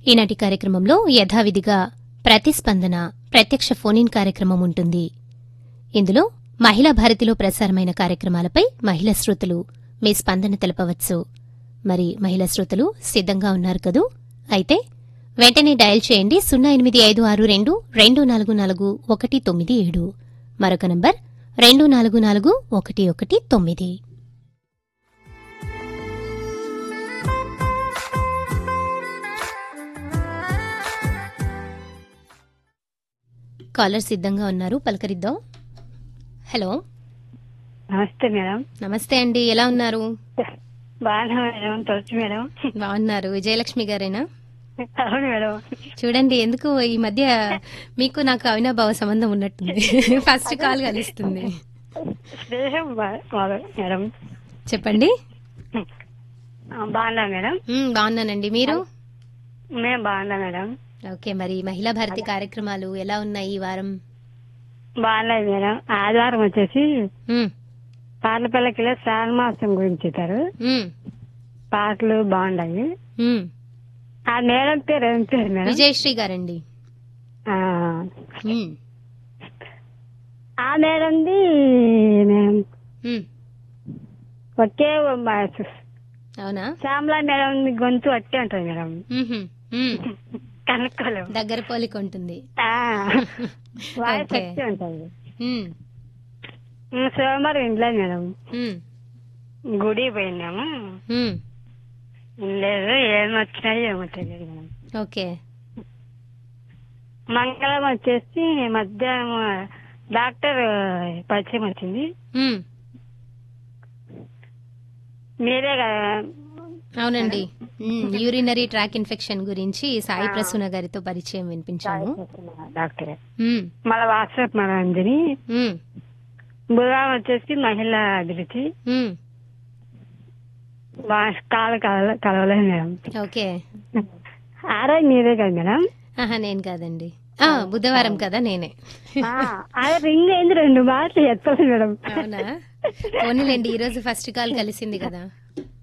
ఈనాటి కార్యక్రమంలో యథావిధిగా ప్రతిస్పందన ప్రత్యక్ష ఫోన్ కార్యక్రమం ఉంటుంది. ఇందులో మహిళా భారతిలో ప్రసారమైన కార్యక్రమాలపై మహిళా శ్రోతలు మీ స్పందన తెలపవచ్చు. మరి మహిళా శ్రోతలు సిద్ధంగా ఉన్నారు కదూ? అయితే వెంటనే డయల్ చేయండి 085622444197. మరొక నంబర్ 244119. కాలర్ సిద్ధంగా ఉన్నారు, పలకరిద్దాం. హలో, నమస్తే మేడం. నమస్తే అండి, ఎలా ఉన్నారు? బాగున్నా మేడం. తులసి మేడం. బాగున్నారు. విజయలక్ష్మి గారేనా? అవును మేడం. చూడండి, ఎందుకు ఈ మధ్య మీకు నాకు అవినాభావ సంబంధం ఉన్నట్టుంది. ఫస్ట్ కాల్ కలుస్తుంది. స్నేహం మేడం. చెప్పండి. బాగున్నా మేడం. బాగున్నానండి, మీరు? మేము బాగున్నా మేడం. ఓకే, మరి మహిళా భారతి కార్యక్రమాలు ఎలా ఉన్నాయి ఈ వారం? బాగున్నాయి మేడం. ఆదివారం వచ్చేసి పార్లపల్లకిలో శ్రావణమాసం గురించి ఇచ్చారు. పాటలు బాగున్నాయి. ఆ మేడం పేరు ఏం పేరు మేడం? విజయశ్రీ గారండి. ఆ మేడంది ఒకే అవునా? శ్యామలా మేడం గొంతు అట్టే ఉంటుంది మేడం. కనుక్కోలేము, దగ్గర పోలిక ఉంటుంది. వాయిస్ అట్టే ఉంటుంది. సోమవారం ఇంట్లో మేడం గుడి పోయినాము. లేదు, ఏమొచ్చినాయి ఏమో తెలియదు మేడం. ఓకే. మంగళం వచ్చేసి మధ్యాహ్నం డాక్టర్ పరిచయం వచ్చింది. మీరే కదా? అవునండి, యూరినరీ ట్రాక్ ఇన్ఫెక్షన్ గురించి సాయి ప్రసూన గారితో పరిచయం వినిపించాము. డాక్టర్ మళ్ళీ వాట్సాప్ మన అంజని. బుధవారం వచ్చేసి మహిళా అభివృద్ధి. కాలు కలవలేదు మేడం. ఓకే. ఆరో మీరే కదా మేడం? నేను కాదండి, బుధవారం కదా నేనే. అదే రింగ్ అయింది, 2 మాటలు ఎత్తలేదు మేడం. అవునా? పోనీలేండి, ఈ రోజు ఫస్ట్ కాల్ కలిసింది కదా.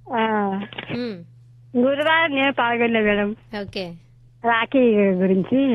గురువారం నేను పాల్గొన్నా మేడం. ఓకే. రాఖీ గురించి